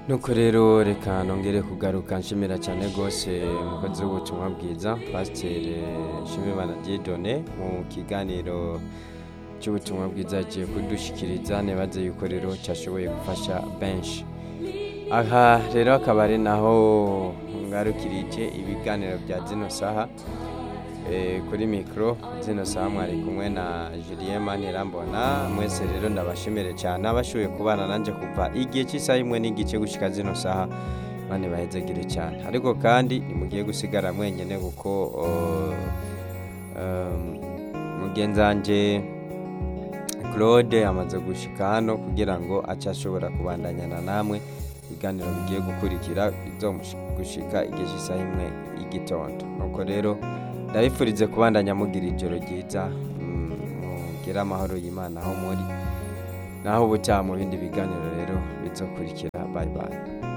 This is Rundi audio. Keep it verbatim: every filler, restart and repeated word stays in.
nuko rero reka nongere kugaruka nshimira cyane rwose umukozi w'ubutumwa bwiza pasiteri Nshimiyimana Dieudonné mu kiganiro cy'ubutumwa bwiza agiye kudushikiriza nibaze yuko rero cyashoboye gufasha benshi. Aha rero akaba ari naho ngarukirije ibiganiro bya zino saha e, kuri mikro zino saha mwari kumwe na Julien Manirambona. Mwese rero ndabashimire cyane abashoboye kubana nanje kuva igihe cy'isaha imwe n'igice gushika zino saha, bane bahezegire cyane. Ariko kandi nimugiye gusigara mwenyene kuko uh, um, mugenzanje Claude amaze gushika hano kugira ngo acashobora kubandanyana namwe ibiganiro bigiye gukurikira bizomushika igihe cy'isaha imwe y'igitondo. Nuko rero ndabifurize kubandanya mugira ijoro ryiza, mugira amahoro y'Imana aho muri, naho ubutaha mu bindi biganiro rero bizokurikira. Bye bye.